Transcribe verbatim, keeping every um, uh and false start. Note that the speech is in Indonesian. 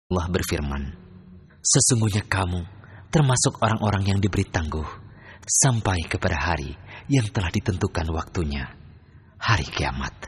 Allah berfirman, sesungguhnya kamu termasuk orang-orang yang diberi tangguh sampai kepada hari yang telah ditentukan waktunya, hari kiamat.